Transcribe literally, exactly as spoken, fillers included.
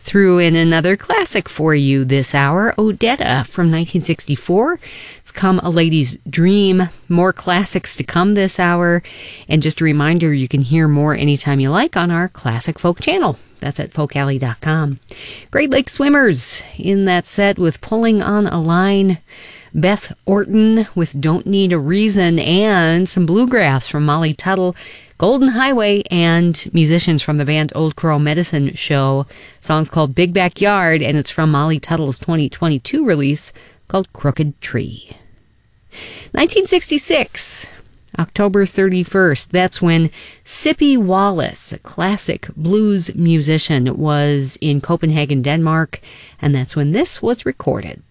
Threw in another classic for you this hour, Odetta from nineteen sixty-four. It's Come a Lady's Dream. More classics to come this hour. And just a reminder, you can hear more anytime you like on our Classic Folk channel. That's at folk alley dot com. Great Lake Swimmers in that set with Pulling on a Line. Beth Orton with Don't Need a Reason, and some bluegrass from Molly Tuttle, Golden Highway, and musicians from the band Old Crow Medicine Show. Song's called Big Backyard, and it's from Molly Tuttle's twenty twenty-two release called Crooked Tree. nineteen sixty-six, October thirty-first, that's when Sippy Wallace, a classic blues musician, was in Copenhagen, Denmark, and that's when this was recorded.